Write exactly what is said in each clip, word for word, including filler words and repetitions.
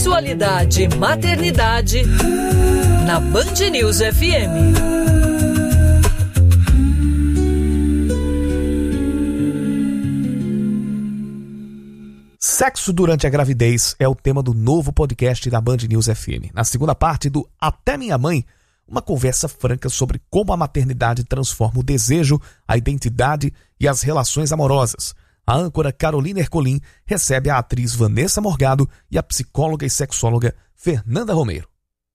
Sexualidade e maternidade na Band News F M. Sexo durante a gravidez é o tema do novo podcast da Band News F M. Na segunda parte do Até Minha Mãe, uma conversa franca sobre como a maternidade transforma o desejo, a identidade e as relações amorosas. A âncora Carolina Ercolim recebe a atriz Vanessa Morgado e a psicóloga e sexóloga Fernanda Romero.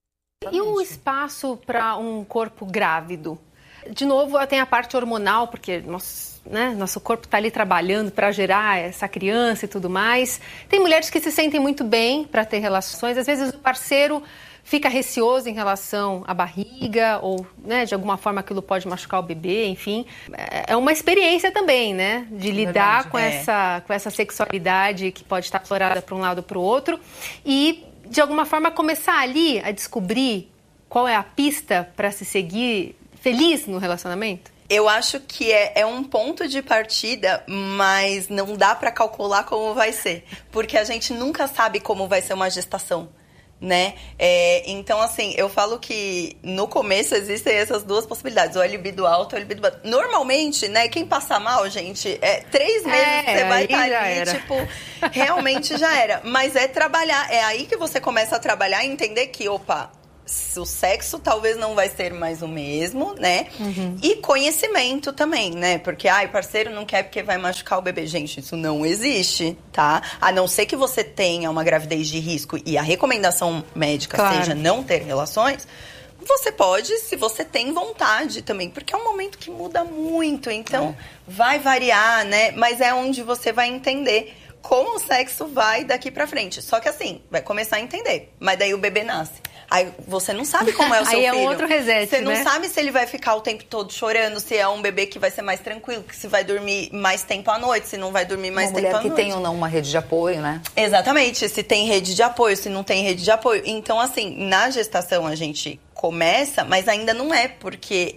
E o espaço para um corpo grávido? De novo, tem a parte hormonal, porque nosso, né, nosso corpo está ali trabalhando para gerar essa criança e tudo mais. Tem mulheres que se sentem muito bem para ter relações. Às vezes o parceiro fica receoso em relação à barriga ou, né, de alguma forma aquilo pode machucar o bebê, enfim. É uma experiência também, né, de lidar com, é. essa, com essa sexualidade que pode estar aflorada para um lado ou para o outro e, de alguma forma, começar ali a descobrir qual é a pista para se seguir feliz no relacionamento? Eu acho que é, é um ponto de partida, mas não dá para calcular como vai ser, porque a gente nunca sabe como vai ser uma gestação, né? É, então, assim, eu falo que no começo existem essas duas possibilidades, ou a libido alta ou a libido baixa. Normalmente, né, quem passa mal, gente, é três meses é, você vai estar ali, era. tipo, realmente já era. Mas é trabalhar, é aí que você começa a trabalhar e entender que, opa, o sexo talvez não vai ser mais o mesmo, né? Uhum. E conhecimento também, né? Porque, ai, parceiro não quer porque vai machucar o bebê. Gente, isso não existe, tá? A não ser que você tenha uma gravidez de risco e a recomendação médica claro. seja não ter relações, você pode, se você tem vontade também, porque é um momento que muda muito, então é. vai variar, né? Mas é onde você vai entender como o sexo vai daqui pra frente. Só que assim, vai começar a entender, mas daí o bebê nasce. Aí você não sabe como é o seu Aí filho. Aí é um outro reset, Você não né? sabe se ele vai ficar o tempo todo chorando, se é um bebê que vai ser mais tranquilo, se vai dormir mais tempo à noite, se não vai dormir mais uma tempo à noite. Uma mulher que tem ou não uma rede de apoio, né? Exatamente, se tem rede de apoio, se não tem rede de apoio. Então, assim, na gestação a gente começa, mas ainda não é, porque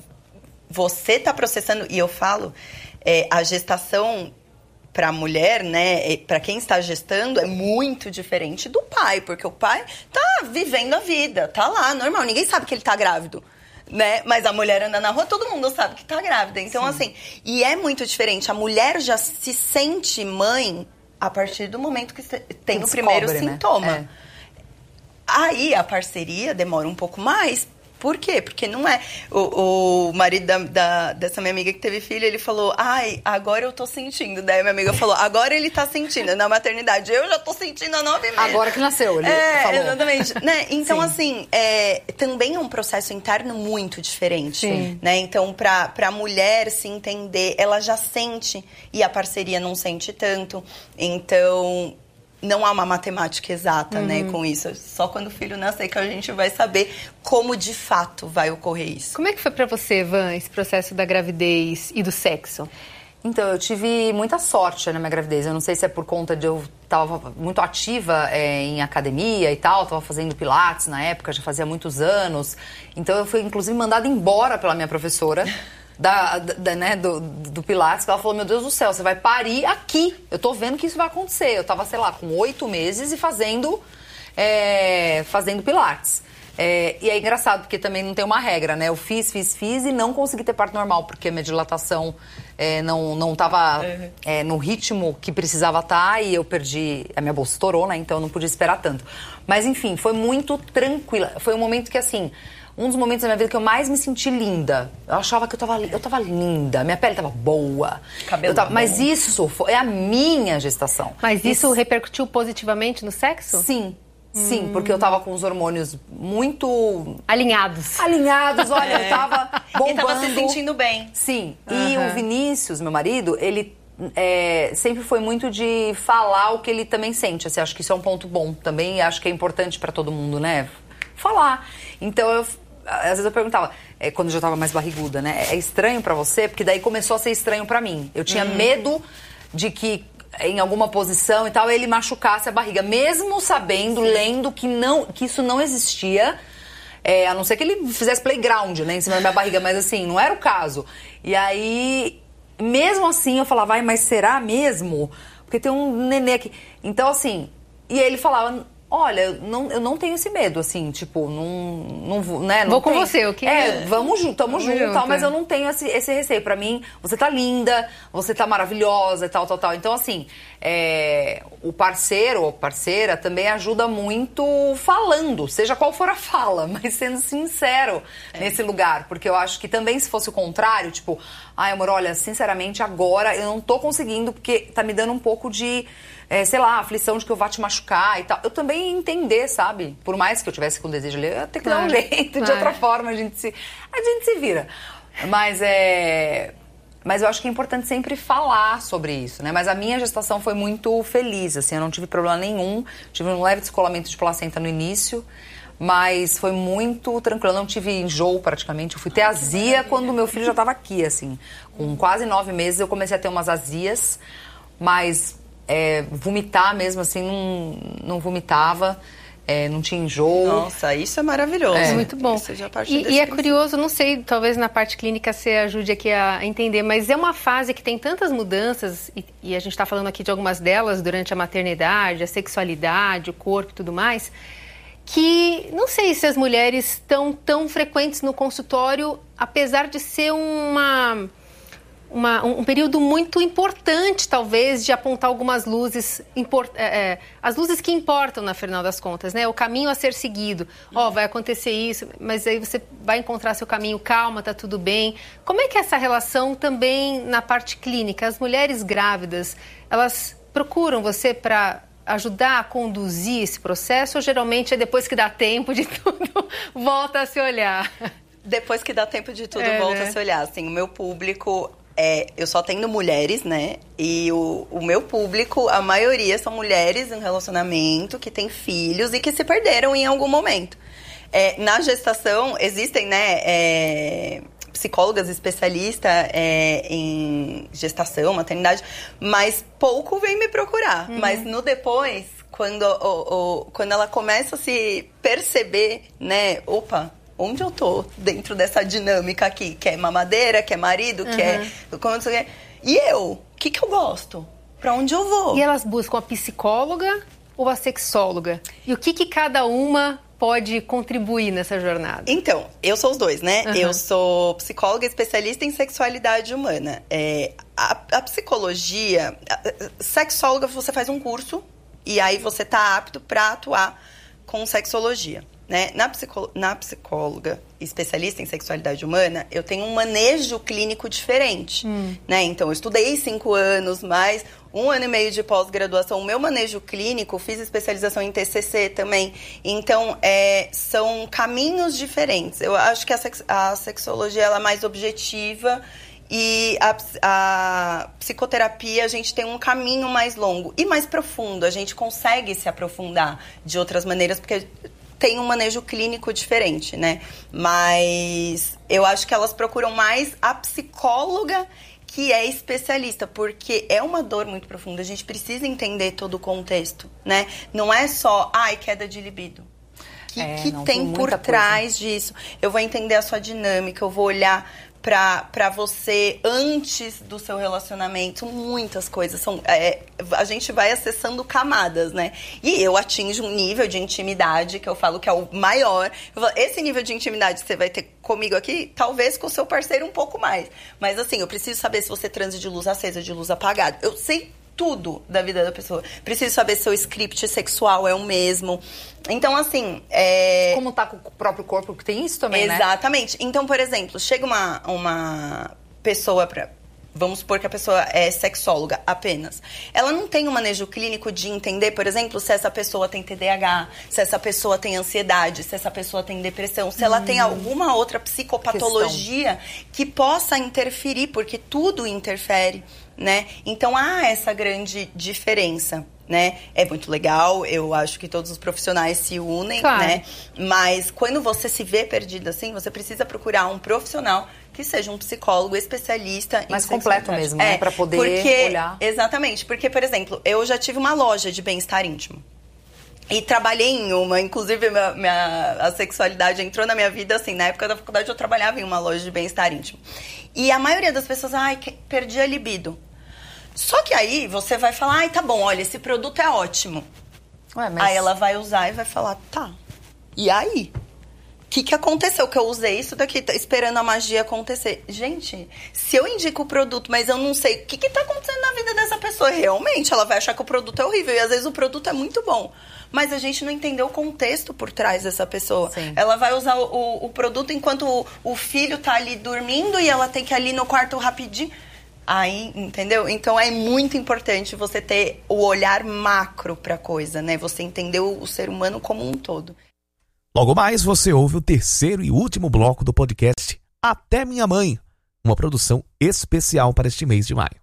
você tá processando, e eu falo, é, a gestação para a mulher, né, para quem está gestando, é muito diferente do pai, porque o pai tá vivendo a vida, tá lá, normal, ninguém sabe que ele tá grávido, né, mas a mulher anda na rua, todo mundo sabe que tá grávida, então Sim. assim, e é muito diferente, a mulher já se sente mãe a partir do momento que tem que o primeiro descobre, sintoma. Né? É. Aí a parceria demora um pouco mais. Por quê? Porque não é... O, o marido da, da, dessa minha amiga que teve filho, ele falou, ai, agora eu tô sentindo. Daí minha amiga falou, agora ele tá sentindo. Na maternidade, eu já tô sentindo há nove meses. Agora que nasceu, ele é, falou. Exatamente. Né? Então, Sim. assim, é, também é um processo interno muito diferente. Sim. Né? Então, pra, pra mulher se entender, ela já sente e a parceria não sente tanto. Então... Não há uma matemática exata, uhum. né, com isso. Só quando o filho nascer que a gente vai saber como de fato vai ocorrer isso. Como é que foi pra você, Van, esse processo da gravidez e do sexo? Então, eu tive muita sorte na minha gravidez. Eu não sei se é por conta de eu tava muito ativa é, em academia e tal. Tava fazendo pilates na época, já fazia muitos anos. Então, eu fui, inclusive, mandada embora pela minha professora. Da, da, né, do, do Pilates, que ela falou, meu Deus do céu, você vai parir aqui. Eu tô vendo que isso vai acontecer. Eu tava, sei lá, com oito meses e fazendo, é, fazendo Pilates. É, e é engraçado, porque também não tem uma regra, né? Eu fiz, fiz, fiz e não consegui ter parto normal, porque a minha dilatação é, não, não tava uhum. é, no ritmo que precisava estar e eu perdi... A minha bolsa estourou, né? Então eu não podia esperar tanto. Mas, enfim, foi muito tranquila. Foi um momento que, assim... Um dos momentos da minha vida que eu mais me senti linda. Eu achava que eu tava, eu tava linda, minha pele tava boa. Cabelo tava, bom. Mas isso foi a minha gestação. Mas isso, isso repercutiu positivamente no sexo? Sim, sim, hum. porque eu tava com os hormônios muito... Alinhados. Alinhados, olha, é. eu tava bombando. E tava se sentindo bem. Sim, uhum. e o Vinícius, meu marido, ele... É, sempre foi muito de falar o que ele também sente. Assim, acho que isso é um ponto bom também e acho que é importante pra todo mundo, né? Falar. Então, eu, às vezes eu perguntava, é, quando eu já tava mais barriguda, né? É estranho pra você? Porque daí começou a ser estranho pra mim. Eu tinha uhum. medo de que em alguma posição e tal, ele machucasse a barriga. Mesmo sabendo, Sim. lendo que, não, que isso não existia, é, a não ser que ele fizesse playground, né? Em cima da minha barriga. Mas assim, não era o caso. E aí, mesmo assim, eu falava, vai, mas será mesmo? Porque tem um nenê aqui. Então, assim, e ele falava... Olha, eu não, eu não tenho esse medo, assim, tipo, não, não vou, né? Não vou com tem. você, o que É, vamos junto, tamo vamos junto, junto, tal, mas é. eu não tenho esse, esse receio. Pra mim, você tá linda, você tá maravilhosa e tal, tal, tal. Então, assim, é, o parceiro ou parceira também ajuda muito falando, seja qual for a fala, mas sendo sincero é. nesse lugar. Porque eu acho que também, se fosse o contrário, tipo, ai, amor, olha, sinceramente, agora eu não tô conseguindo, porque tá me dando um pouco de... É, sei lá, aflição de que eu vá te machucar e tal. Eu também ia entender, sabe? Por mais que eu tivesse com desejo ali, eu ia ter que dar um jeito, de outra forma, a gente se, a gente se vira. Mas é... Mas eu acho que é importante sempre falar sobre isso, né? Mas a minha gestação foi muito feliz, assim, eu não tive problema nenhum. Tive um leve descolamento de placenta no início, mas foi muito tranquilo. Eu não tive enjoo praticamente. Eu fui ter azia quando meu filho já estava aqui, assim. Com quase nove meses eu comecei a ter umas azias, mas... É, vomitar mesmo, assim, não, não vomitava, é, não tinha enjoo. Nossa, isso é maravilhoso. É muito bom. E, e é curioso, não sei, talvez na parte clínica você ajude aqui a entender, mas é uma fase que tem tantas mudanças, e, e a gente está falando aqui de algumas delas durante a maternidade, a sexualidade, o corpo e tudo mais, que não sei se as mulheres estão tão frequentes no consultório, apesar de ser uma... Uma, um período muito importante, talvez, de apontar algumas luzes, import, é, é, as luzes que importam, na final das contas, né? O caminho a ser seguido. Ó, oh, vai acontecer isso, mas aí você vai encontrar seu caminho, calma, tá tudo bem. Como é que é essa relação também na parte clínica? As mulheres grávidas, elas procuram você para ajudar a conduzir esse processo ou geralmente é depois que dá tempo de tudo, volta a se olhar? Depois que dá tempo de tudo, é, volta né? a se olhar. Assim, o meu público... É, eu só tenho mulheres, né? E o, o meu público, a maioria são mulheres em relacionamento, que têm filhos e que se perderam em algum momento. É, na gestação, existem, né, é, psicólogas especialistas é, em gestação, maternidade, mas pouco vem me procurar. Uhum. Mas no depois, quando, o, o, quando ela começa a se perceber, né, opa... Onde eu tô dentro dessa dinâmica aqui? Que é mamadeira, que é marido, que uhum. é... E eu? O que que eu gosto? Pra onde eu vou? E elas buscam a psicóloga ou a sexóloga? E o que que cada uma pode contribuir nessa jornada? Então, eu sou os dois, né? Uhum. Eu sou psicóloga especialista em sexualidade humana. É, a, a psicologia... A, sexóloga, você faz um curso e aí você tá apto pra atuar com sexologia. Né? Na, psicó- na psicóloga especialista em sexualidade humana, eu tenho um manejo clínico diferente. Hum. Né? Então, eu estudei cinco anos, mais um ano e meio de pós-graduação. O meu manejo clínico, fiz especialização em T C C também. Então, é, são caminhos diferentes. Eu acho que a, sex- a sexologia ela é mais objetiva e a, a psicoterapia, a gente tem um caminho mais longo e mais profundo. A gente consegue se aprofundar de outras maneiras, porque... tem um manejo clínico diferente, né? Mas eu acho que elas procuram mais a psicóloga que é especialista, porque é uma dor muito profunda. A gente precisa entender todo o contexto, né? Não é só, ai, queda de libido. O que, é, que não, tem por trás coisa. disso? Eu vou entender a sua dinâmica, eu vou olhar... Pra, pra você antes do seu relacionamento, muitas coisas são... É, a gente vai acessando camadas, né? E eu atinjo um nível de intimidade que eu falo que é o maior. Eu falo, esse nível de intimidade que você vai ter comigo aqui, talvez com o seu parceiro um pouco mais. Mas assim, eu preciso saber se você transa de luz acesa, de luz apagada. Eu sei tudo da vida da pessoa. Preciso saber se o script sexual é o mesmo. Então, assim... É... Como tá com o próprio corpo, que tem isso também, né? Exatamente. Então, por exemplo, chega uma, uma pessoa pra... Vamos supor que a pessoa é sexóloga apenas. Ela não tem um manejo clínico de entender, por exemplo, se essa pessoa tem T D A H, se essa pessoa tem ansiedade, se essa pessoa tem depressão, se hum. ela tem alguma outra psicopatologia Questão. que possa interferir, porque tudo interfere, né? Então, há essa grande diferença, né? É muito legal, eu acho que todos os profissionais se unem, claro. né? Mas quando você se vê perdido assim, você precisa procurar um profissional que seja um psicólogo especialista mais em completo mesmo, é, né? Pra poder porque, olhar. Exatamente, porque, por exemplo, eu já tive uma loja de bem-estar íntimo. E trabalhei em uma, inclusive minha, minha, a sexualidade entrou na minha vida, assim, na época da faculdade eu trabalhava em uma loja de bem-estar íntimo. E a maioria das pessoas, ai, perdi a libido. Só que aí você vai falar, ai, tá bom, olha, esse produto é ótimo. Ué, mas... Aí ela vai usar e vai falar, tá, e aí? O que, que aconteceu? Que eu usei isso daqui, tá esperando a magia acontecer. Gente, se eu indico o produto, mas eu não sei o que, que tá acontecendo na vida dessa pessoa, realmente ela vai achar que o produto é horrível. E às vezes o produto é muito bom. Mas a gente não entendeu o contexto por trás dessa pessoa. Sim. Ela vai usar o, o, o produto enquanto o, o filho tá ali dormindo e ela tem que ir ali no quarto rapidinho. Aí, entendeu? Então é muito importante você ter o olhar macro pra coisa, né? Você entender o, o ser humano como um todo. Logo mais, você ouve o terceiro e último bloco do podcast Até Minha Mãe, uma produção especial para este mês de maio.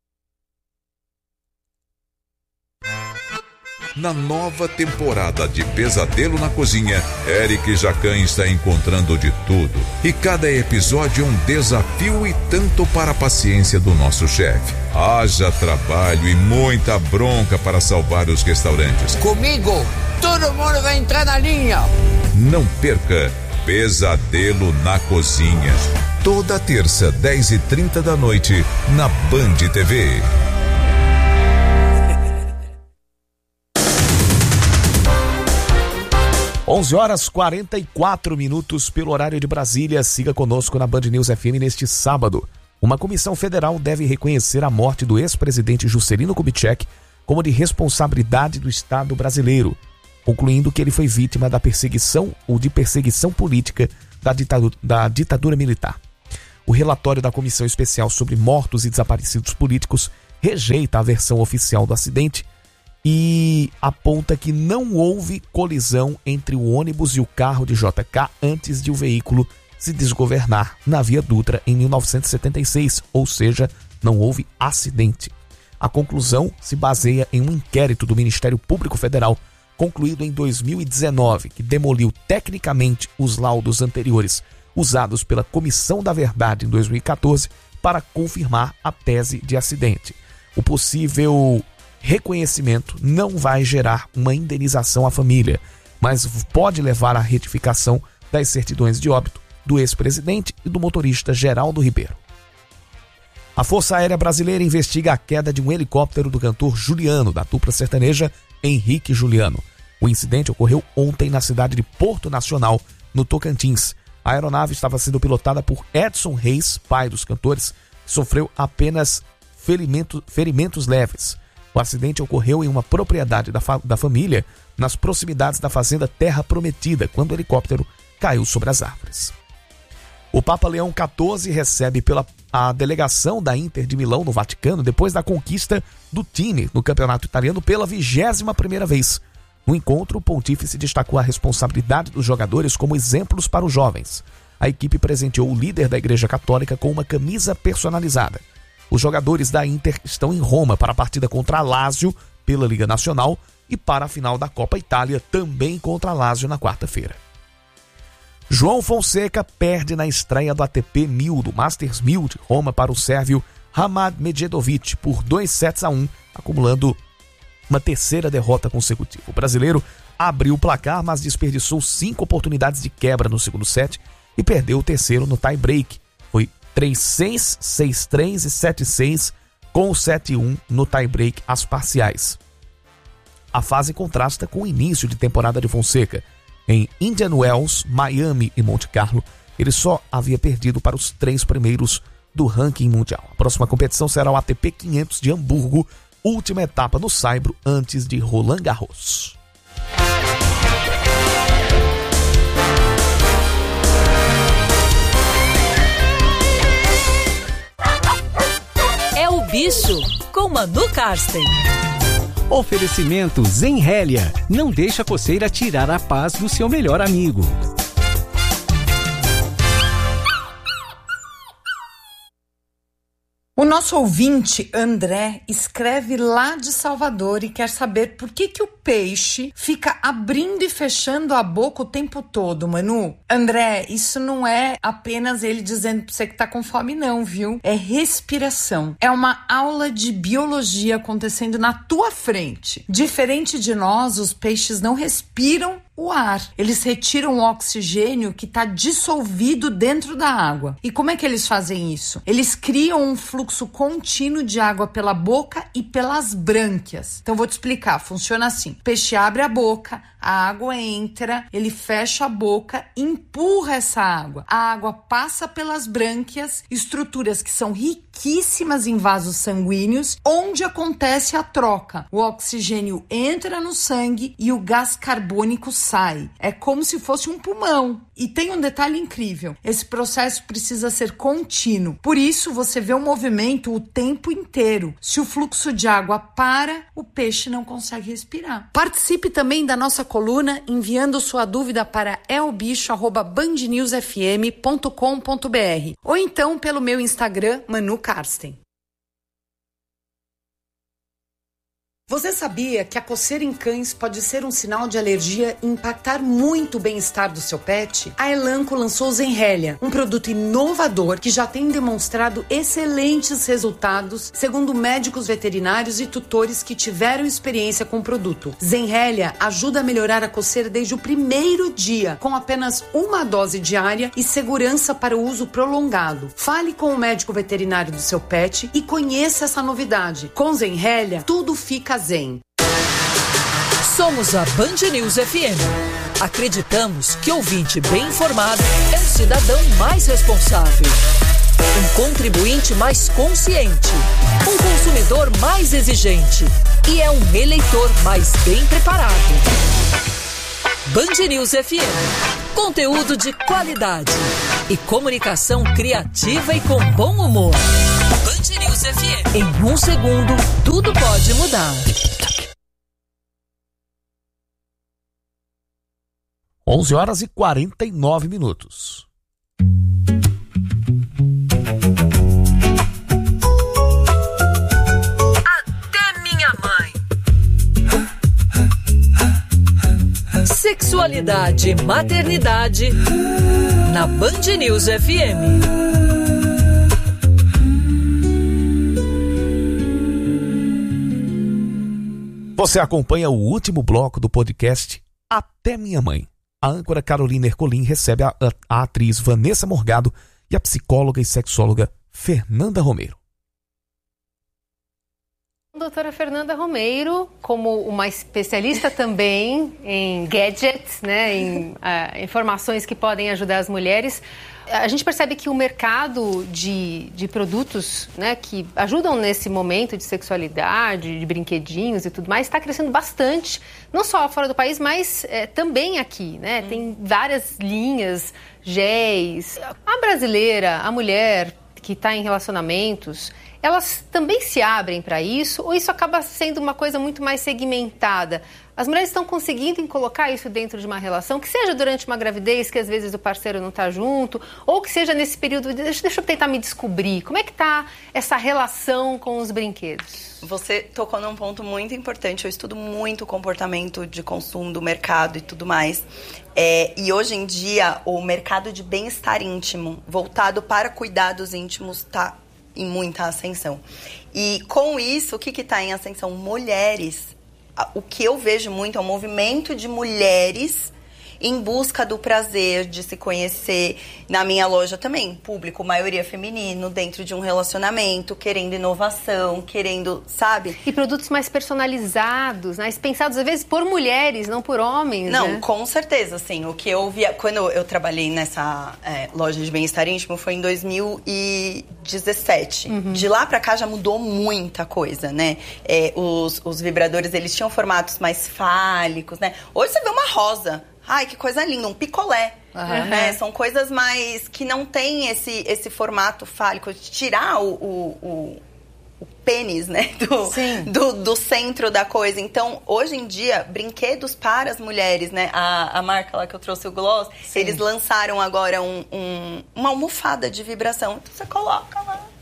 Na nova temporada de Pesadelo na Cozinha, Eric Jacan está encontrando de tudo. E cada episódio é um desafio e tanto para a paciência do nosso chefe. Haja trabalho e muita bronca para salvar os restaurantes. Comigo, todo mundo vai entrar na linha. Não perca Pesadelo na Cozinha. Toda terça, dez e trinta da noite, na Band T V. onze horas e quarenta e quatro minutos pelo horário de Brasília. Siga conosco na Band News F M neste sábado. Uma comissão federal deve reconhecer a morte do ex-presidente Juscelino Kubitschek como de responsabilidade do Estado brasileiro, concluindo que ele foi vítima da perseguição ou de perseguição política da ditadura, da ditadura militar. O relatório da Comissão Especial sobre Mortos e Desaparecidos Políticos rejeita a versão oficial do acidente e aponta que não houve colisão entre o ônibus e o carro de J K antes de o veículo se desgovernar na Via Dutra em mil novecentos e setenta e seis, ou seja, não houve acidente. A conclusão se baseia em um inquérito do Ministério Público Federal concluído em dois mil e dezenove, que demoliu tecnicamente os laudos anteriores usados pela Comissão da Verdade em dois mil e quatorze para confirmar a tese de acidente. O possível reconhecimento não vai gerar uma indenização à família, mas pode levar à retificação das certidões de óbito do ex-presidente e do motorista Geraldo Ribeiro. A Força Aérea Brasileira investiga a queda de um helicóptero do cantor Juliano, da dupla sertaneja Henrique Juliano. O incidente ocorreu ontem na cidade de Porto Nacional, no Tocantins. A aeronave estava sendo pilotada por Edson Reis, pai dos cantores, que sofreu apenas ferimento, ferimentos leves. O acidente ocorreu em uma propriedade da, fa- da família, nas proximidades da fazenda Terra Prometida, quando o helicóptero caiu sobre as árvores. O Papa Leão quatorze recebe pela a delegação da Inter de Milão no Vaticano depois da conquista do time no campeonato italiano pela vigésima primeira vez. No encontro, o pontífice destacou a responsabilidade dos jogadores como exemplos para os jovens. A equipe presenteou o líder da Igreja Católica com uma camisa personalizada. Os jogadores da Inter estão em Roma para a partida contra a Lazio pela Liga Nacional e para a final da Copa Itália também contra a Lazio na quarta-feira. João Fonseca perde na estreia do A T P mil do Masters mil de Roma para o sérvio Hamad Medjedovic por dois sets a um, acumulando uma terceira derrota consecutiva. O brasileiro abriu o placar, mas desperdiçou cinco oportunidades de quebra no segundo set e perdeu o terceiro no tie-break. Foi três seis, seis três e sete seis, com o sete um no tie-break às parciais. A fase contrasta com o início de temporada de Fonseca. Em Indian Wells, Miami e Monte Carlo, ele só havia perdido para os três primeiros do ranking mundial. A próxima competição será o A T P quinhentos de Hamburgo, última etapa no saibro antes de Roland Garros. É o Bicho, com Manu Karsten. Oferecimento Zenrélia. Não deixa a coceira tirar a paz do seu melhor amigo. O nosso ouvinte, André, escreve lá de Salvador e quer saber por que, que o peixe fica abrindo e fechando a boca o tempo todo, Manu. André, isso não é apenas ele dizendo pra você que tá com fome não, viu? É respiração. É uma aula de biologia acontecendo na tua frente. Diferente de nós, os peixes não respiram o ar. Eles retiram o oxigênio que está dissolvido dentro da água. E como é que eles fazem isso? Eles criam um fluxo contínuo de água pela boca e pelas brânquias. Então, vou te explicar. Funciona assim. O peixe abre a boca, a água entra, ele fecha a boca, empurra essa água. A água passa pelas brânquias, estruturas que são riquíssimas em vasos sanguíneos, onde acontece a troca. O oxigênio entra no sangue e o gás carbônico sai. É como se fosse um pulmão. E tem um detalhe incrível. Esse processo precisa ser contínuo. Por isso, você vê o movimento o tempo inteiro. Se o fluxo de água para, o peixe não consegue respirar. Participe também da nossa coluna enviando sua dúvida para elbicho arroba band news f m ponto com ponto b r ou então pelo meu Instagram, Manu Karsten. Você sabia que a coceira em cães pode ser um sinal de alergia e impactar muito o bem-estar do seu pet? A Elanco lançou o Zenrelia, um produto inovador que já tem demonstrado excelentes resultados, segundo médicos veterinários e tutores que tiveram experiência com o produto. Zenrelia ajuda a melhorar a coceira desde o primeiro dia, com apenas uma dose diária e segurança para o uso prolongado. Fale com o médico veterinário do seu pet e conheça essa novidade. Com Zenrelia, tudo fica zen. Somos a Band News F M. Acreditamos que ouvinte bem informado é um cidadão mais responsável, um contribuinte mais consciente, um consumidor mais exigente e é um eleitor mais bem preparado. Band News F M. Conteúdo de qualidade e comunicação criativa e com bom humor. Band News F M. Em um segundo, tudo pode mudar. onze horas e quarenta e nove minutos. Até minha mãe. Sexualidade e maternidade na Band News F M. Você acompanha o último bloco do podcast Até Minha Mãe. A âncora Carolina Ercolim recebe a, a, a atriz Vanessa Morgado e a psicóloga e sexóloga Fernanda Romeiro. Doutora Fernanda Romeiro, como uma especialista também em gadgets, né, em uh, informações que podem ajudar as mulheres, a gente percebe que o mercado de, de produtos, né, que ajudam nesse momento de sexualidade, de brinquedinhos e tudo mais, está crescendo bastante, não só fora do país, mas é, também aqui, né? Hum. Tem várias linhas, géis. A brasileira, a mulher que está em relacionamentos, elas também se abrem para isso ou isso acaba sendo uma coisa muito mais segmentada? As mulheres estão conseguindo colocar isso dentro de uma relação, que seja durante uma gravidez, que às vezes o parceiro não está junto, ou que seja nesse período, deixa, deixa eu tentar me descobrir. Como é que está essa relação com os brinquedos? Você tocou num ponto muito importante. Eu estudo muito o comportamento de consumo do mercado e tudo mais. É, e hoje em dia, o mercado de bem-estar íntimo, voltado para cuidados íntimos, está em muita ascensão. E com isso, o que está em ascensão? Mulheres. O que eu vejo muito é um movimento de mulheres em busca do prazer, de se conhecer. Na minha loja também, público, maioria feminino, dentro de um relacionamento, querendo inovação, querendo, sabe? E produtos mais personalizados, né? Pensados às vezes por mulheres, não por homens, Não, né? Com certeza, assim, o que eu via... Quando eu trabalhei nessa é, loja de bem-estar íntimo foi em dois mil e dezessete. Uhum. De lá pra cá já mudou muita coisa, né? É, os, os vibradores, eles tinham formatos mais fálicos, né? Hoje você vê uma rosa. Ai, que coisa linda, um picolé. Uhum. Né? São coisas mais que não tem esse, esse formato fálico. Tirar o, o, o, o pênis, né? Do, do, do centro da coisa. Então, hoje em dia, brinquedos para as mulheres, né? A, a marca lá que eu trouxe, o Gloss, Sim. eles lançaram agora um, um, uma almofada de vibração. Então, você coloca lá.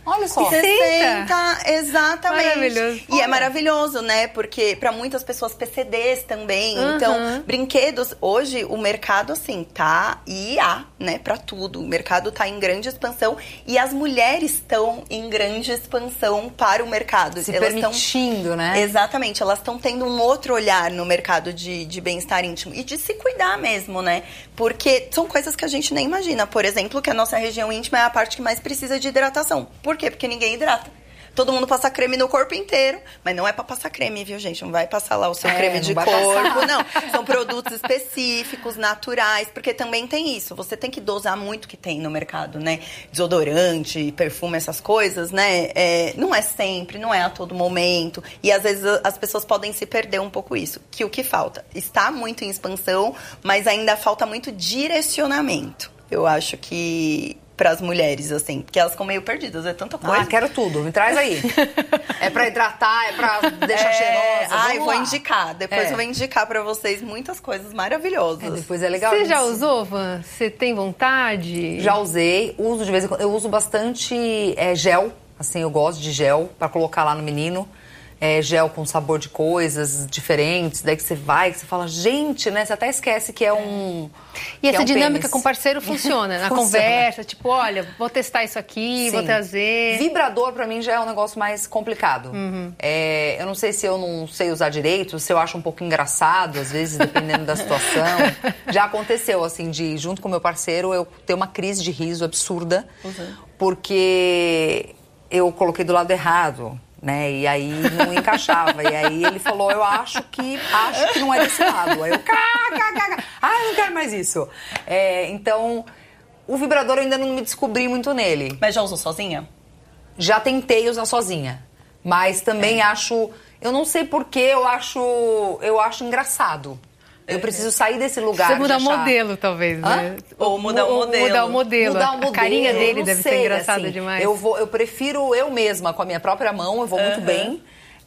Olha só. sessenta, exatamente. Maravilhoso. E é maravilhoso, né? Porque para muitas pessoas P C Ds também. Uhum. Então, brinquedos, hoje o mercado assim tá I A, né, para tudo. O mercado tá em grande expansão e as mulheres estão em grande expansão para o mercado. Se elas permitindo, tão, né? Exatamente, elas estão tendo um outro olhar no mercado de, de bem-estar íntimo e de se cuidar mesmo, né? Porque são coisas que a gente nem imagina. Por exemplo, que a nossa região íntima é a parte que mais precisa de hidratação. Por quê? Porque ninguém hidrata. Todo mundo passa creme no corpo inteiro, mas não é pra passar creme, viu, gente? Não vai passar lá o seu é, creme de corpo, passar. não. São produtos específicos, naturais, porque também tem isso. Você tem que dosar muito o que tem no mercado, né? Desodorante, perfume, essas coisas, né? É, não é sempre, não é a todo momento. E às vezes as pessoas podem se perder um pouco isso. Que o que falta? Está muito em expansão, mas ainda falta muito direcionamento. Eu acho que... para as mulheres, assim, porque elas ficam meio perdidas, é tanta coisa. Ah, quero tudo, me traz aí. É pra hidratar, é pra deixar é... cheirosa. Ai, vou lá. indicar. Depois é. eu vou indicar pra vocês muitas coisas maravilhosas. É, depois é legal. Você isso. já usou, Van? Você tem vontade? Já usei, uso de vez em quando. Eu uso bastante é, gel, assim, eu gosto de gel pra colocar lá no menino. É, gel com sabor de coisas diferentes, daí que você vai, que você fala, gente, né? Você até esquece que é um... E essa é um dinâmica pênis. com o parceiro funciona, na Funciona. conversa, tipo, olha, vou testar isso aqui, Sim. vou trazer... Vibrador, pra mim, já é um negócio mais complicado. Uhum. É, eu não sei se eu não sei usar direito, se eu acho um pouco engraçado, às vezes, dependendo da situação. Já aconteceu, assim, de, junto com o meu parceiro, eu ter uma crise de riso absurda, uhum. porque eu coloquei do lado errado. Né? E aí não encaixava. E aí ele falou, eu acho que acho que não é desse lado. Aí eu, cá, cá, cá, cá. Ah, eu não quero mais isso. É, então, o vibrador eu ainda não me descobri muito nele. Mas já usou sozinha? Já tentei usar sozinha. Mas também é. acho... Eu não sei porquê, eu acho, eu acho engraçado. Eu preciso sair desse lugar. Você mudar o achar... modelo, talvez, né? Ou mudar o modelo. Mudar o modelo. Mudar o modelo. A carinha dele deve sei, ser engraçada assim, demais. Eu, vou, eu prefiro eu mesma, com a minha própria mão, eu vou uhum. muito bem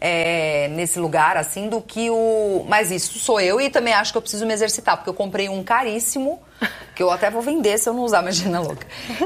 é, nesse lugar, assim, do que o... Mas isso sou eu e também acho que eu preciso me exercitar, porque eu comprei um caríssimo, que eu até vou vender se eu não usar, imagina, louca.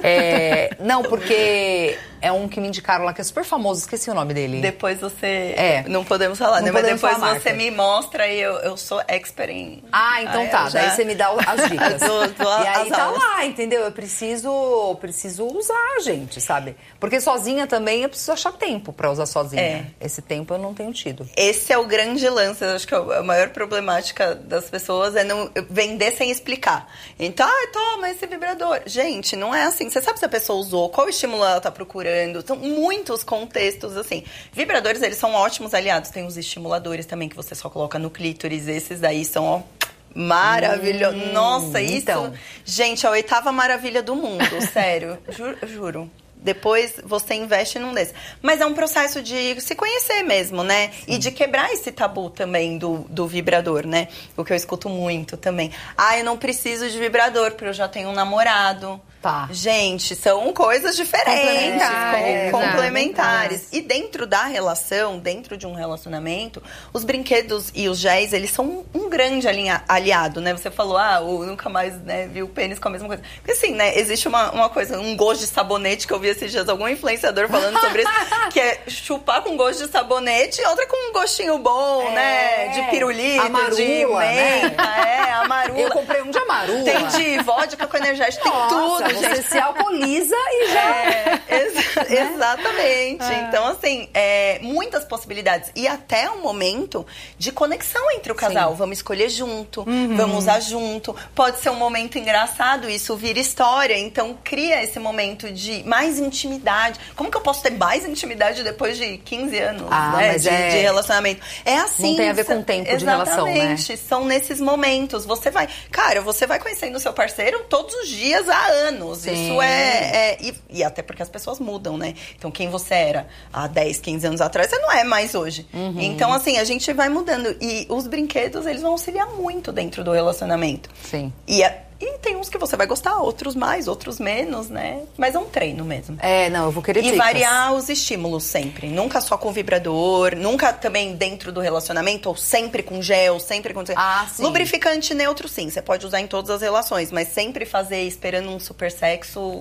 É, não, porque... É um que me indicaram lá, que é super famoso, esqueci o nome dele. Depois você... É. Não podemos falar, não né? Podemos Mas depois você marca. me mostra e eu, eu sou expert em... Ah, então ah, tá. Já... Daí você me dá as dicas. do, do, e aí tá aulas. lá, entendeu? Eu preciso, preciso usar, gente, sabe? Porque sozinha também eu preciso achar tempo pra usar sozinha. É. Esse tempo eu não tenho tido. Esse é o grande lance. Eu acho que a maior problemática das pessoas é não vender sem explicar. Então, ah, toma esse vibrador. Gente, não é assim. Você sabe se a pessoa usou, qual estímulo ela tá procurando. São muitos contextos, assim. Vibradores, eles são ótimos aliados. Tem os estimuladores também, que você só coloca no clítoris. Esses daí são, ó, maravilhosos. Hum, Nossa, isso... Então. Gente, a oitava maravilha do mundo, sério. Juro. juro. Depois você investe num desses. Mas é um processo de se conhecer mesmo, né? Sim. E de quebrar esse tabu também do, do vibrador, né? O que eu escuto muito também. Ah, eu não preciso de vibrador, porque eu já tenho um namorado. Tá. Gente, são coisas diferentes, complementares. com, complementares. E dentro da relação, dentro de um relacionamento, os brinquedos e os géis, eles são um grande alinha, aliado, né? Você falou, ah, eu nunca mais, né, vi o pênis com a mesma coisa. Porque assim, né, existe uma, uma coisa, um gosto de sabonete, que eu vi esses dias algum influenciador falando sobre isso, que é chupar com gosto de sabonete e outra com um gostinho bom, é, né? De pirulito, amarula, de menta, né? é, amarula. Eu comprei um de amarula. Tem de vodka com energético, tem tudo. Você gente. se alcooliza e já... É, ex exatamente. É. Então, assim, é, muitas possibilidades. E até um momento de conexão entre o casal. Sim. Vamos escolher junto, uhum. vamos usar junto. Pode ser um momento engraçado, isso vira história. Então, cria esse momento de mais intimidade. Como que eu posso ter mais intimidade depois de quinze anos, ah, né, mas de, é... de relacionamento? É assim. Não tem a ver com o tempo exatamente. de relação, né? Exatamente. São nesses momentos. Você vai... Cara, você vai conhecendo o seu parceiro todos os dias há anos. Sim. Isso é... é e, e até porque as pessoas mudam, né? Então, quem você era há dez, quinze anos atrás, você não é mais hoje. Uhum. Então, assim, a gente vai mudando. E os brinquedos, eles vão auxiliar muito dentro do relacionamento. Sim. E, a, e tem uns que você vai gostar, outros mais, outros menos, né? Mas é um treino mesmo. É, não, eu vou querer dicas. E variar os estímulos sempre. Nunca só com vibrador, nunca também dentro do relacionamento, ou sempre com gel, sempre com... Ah, sim. Lubrificante neutro, sim. Você pode usar em todas as relações, mas sempre fazer esperando um super sexo...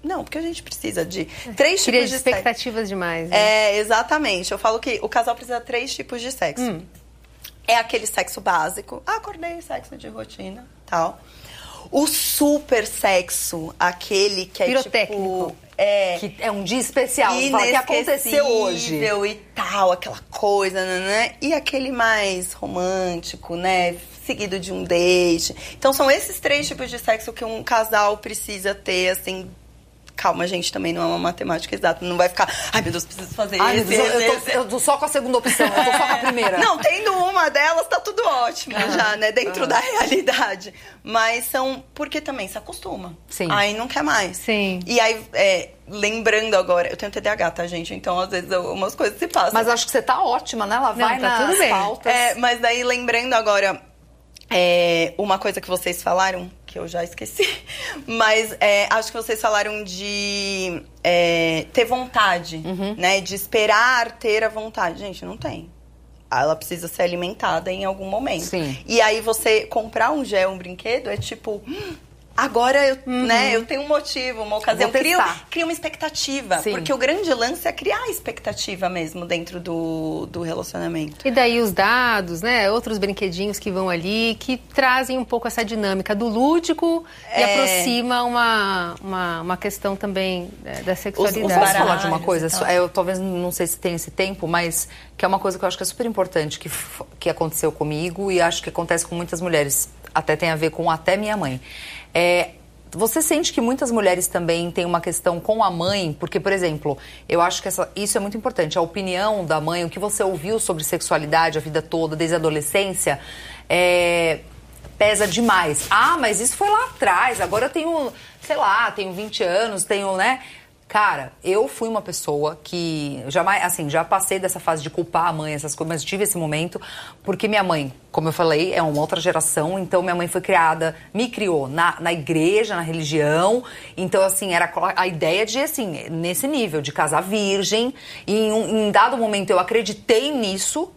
Não, porque a gente precisa de três Cria tipos de expectativas sexo. demais. Né? É, exatamente. Eu falo que o casal precisa de três tipos de sexo. Hum. É aquele sexo básico. Ah, acordei, sexo de rotina, tal. O super sexo, aquele que é pirotécnico. Tipo... É, que é um dia especial, fala que aconteceu hoje. E tal, aquela coisa, né? E aquele mais romântico, né? Seguido de um date. Então, são esses três tipos de sexo que um casal precisa ter, assim... Calma, gente, também não é uma matemática exata. Não vai ficar, ai, meu Deus, preciso fazer ai, esse, Deus, esse, eu, tô, esse. eu tô só com a segunda opção, eu tô só com a primeira. Não, tendo uma delas, tá tudo ótimo uhum. já, né? Dentro uhum. da realidade. Mas são... Porque também se acostuma. Sim. Aí não quer mais. Sim. E aí, é, lembrando agora... Eu tenho T D A H, tá, gente? Então, às vezes, umas coisas se passam. Mas acho que você tá ótima, né? Ela vai não, tá nas tudo bem. pautas. É, mas daí, lembrando agora... É, uma coisa que vocês falaram, que eu já esqueci, mas é, acho que vocês falaram de é, ter vontade, uhum. né? De esperar ter a vontade. Gente, não tem. Ela precisa ser alimentada em algum momento. Sim. E aí você comprar um gel, um brinquedo, é tipo... Agora eu, uhum. né, eu tenho um motivo, uma ocasião. Cria, cria uma expectativa. Sim. Porque o grande lance é criar expectativa mesmo dentro do, do relacionamento. E daí os dados, né? Outros brinquedinhos que vão ali, que trazem um pouco essa dinâmica do lúdico é... e aproxima uma, uma, uma questão também é, da sexualidade. Os, os Posso falar de uma coisa? Eu talvez não sei se tem esse tempo, mas que é uma coisa que eu acho que é super importante, que, que aconteceu comigo e acho que acontece com muitas mulheres. Até tem a ver com até minha mãe. É, você sente que muitas mulheres também têm uma questão com a mãe? Porque, por exemplo, eu acho que essa, isso é muito importante. A opinião da mãe, o que você ouviu sobre sexualidade a vida toda, desde a adolescência, é, pesa demais. Ah, mas isso foi lá atrás. Agora eu tenho, sei lá, tenho vinte anos, tenho, né... Cara, eu fui uma pessoa que jamais, assim, já passei dessa fase de culpar a mãe, essas coisas, mas tive esse momento, porque minha mãe, como eu falei, é uma outra geração, então minha mãe foi criada, me criou na, na igreja, na religião, então, assim, era a ideia de, assim, nesse nível, de casar virgem, e em um em dado momento eu acreditei nisso,